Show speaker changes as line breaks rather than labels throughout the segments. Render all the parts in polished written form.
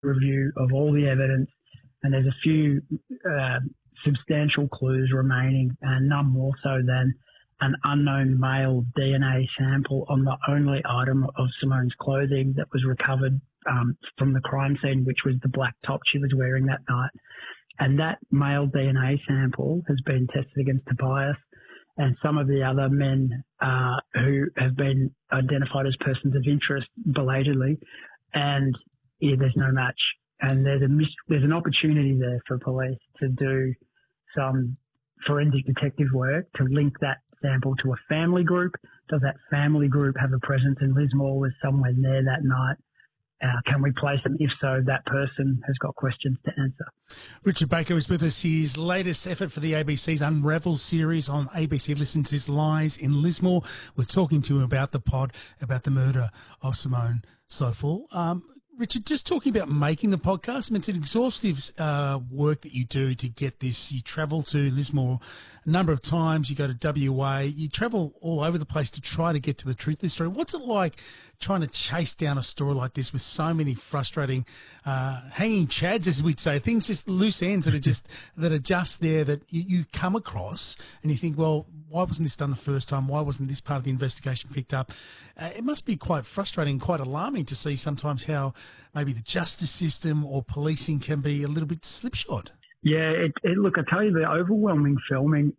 review of all the evidence, and there's a few substantial clues remaining, and none more so than an unknown male DNA sample on the only item of Simone's clothing that was recovered from the crime scene, which was the black top she was wearing that night. And that male DNA sample has been tested against Tobias and some of the other men who have been identified as persons of interest belatedly, and there's no match. And there's an opportunity there for police to do some forensic detective work to link that sample to a family group. Does that family group have a presence in Lismore? Was someone there that night? Can we place them? If so, that person has got questions to answer.
Richard Baker is with us. His latest effort for the ABC's Unravel series on ABC Listen to His Lies in Lismore. We're talking to him about the pod, about the murder of Simone Stoffel. Richard, just talking about making the podcast, I mean, it's an exhaustive work that you do to get this. You travel to Lismore a number of times. You go to WA. You travel all over the place to try to get to the truth of the story. What's it like trying to chase down a story like this with so many frustrating hanging chads, as we'd say, things, just loose ends that are just there that you come across and you think, well, why wasn't this done the first time? Why wasn't this part of the investigation picked up? It must be quite frustrating, quite alarming to see sometimes how maybe the justice system or policing can be a little bit slipshod.
Yeah, look, I tell you, the overwhelming feeling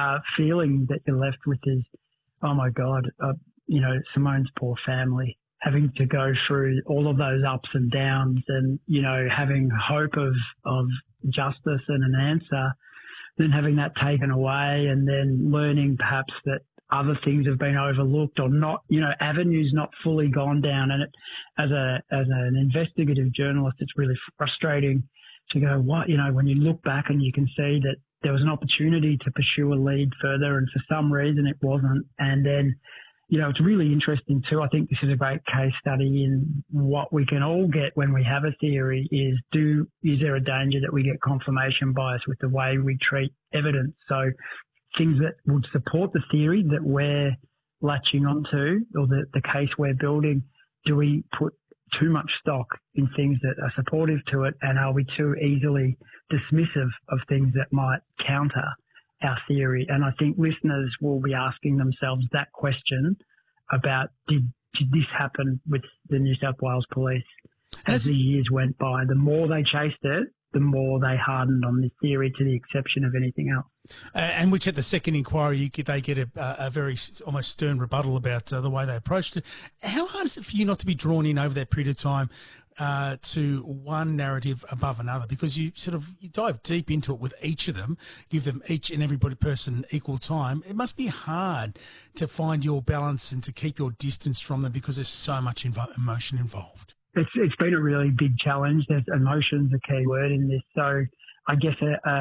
that you're left with is, oh my God, Simone's poor family, having to go through all of those ups and downs and, having hope of justice and an answer, then having that taken away and then learning perhaps that other things have been overlooked or not, avenues not fully gone down. And as an investigative journalist, it's really frustrating to go, when you look back and you can see that there was an opportunity to pursue a lead further and for some reason it wasn't. And then, it's really interesting too. I think this is a great case study in what we can all get when we have a theory is there a danger that we get confirmation bias with the way we treat evidence? So things that would support the theory that we're latching onto or the case we're building, do we put too much stock in things that are supportive to it, and are we too easily dismissive of things that might counter our theory? And I think listeners will be asking themselves that question about did this happen with the New South Wales Police as the years went by. The more they chased it, the more they hardened on this theory, to the exception of anything else.
And which at the second inquiry, they get a very almost stern rebuttal about the way they approached it. How hard is it for you not to be drawn in over that period of time to one narrative above another? Because you dive deep into it with each of them, give them each and every person equal time. It must be hard to find your balance and to keep your distance from them because there's so much emotion involved.
It's been a really big challenge. There's emotion's a key word in this. So I guess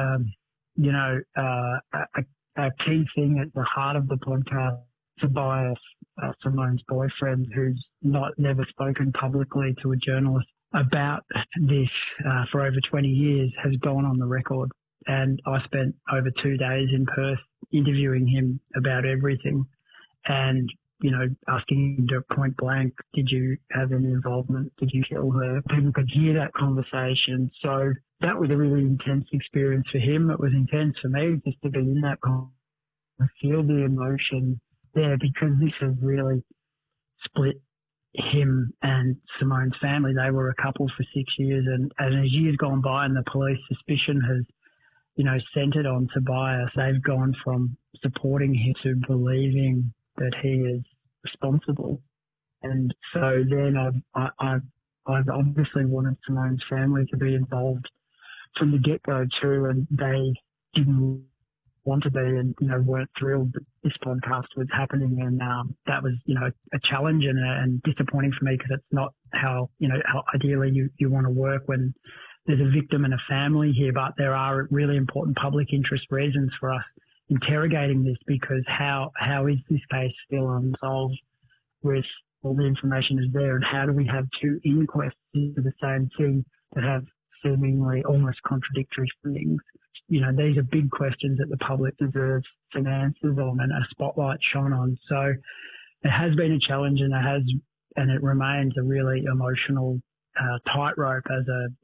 a key thing at the heart of the podcast, Tobias, Simone's boyfriend, who's never spoken publicly to a journalist about this for over 20 years, has gone on the record. And I spent over 2 days in Perth interviewing him about everything and, asking him to point blank, did you have any involvement? Did you kill her? People could hear that conversation. So that was a really intense experience for him. It was intense for me just to be in that conversation, feel the emotion there, because this has really split him and Simone's family. They were a couple for 6 years, and as years gone by and the police suspicion has, centred on Tobias, they've gone from supporting him to believing that he is responsible. And so then I've obviously wanted Simone's family to be involved from the get-go too, and they didn't want to be and, weren't thrilled that this podcast was happening. And that was, a challenge and disappointing for me, because it's not how ideally you want to work when there's a victim and a family here. But there are really important public interest reasons for us interrogating this, because how is this case still unsolved with all the information is there, and how do we have two inquests into the same thing that have seemingly almost contradictory things? These are big questions that the public deserves some answers on and a spotlight shone on. So it has been a challenge, and it remains a really emotional tightrope as a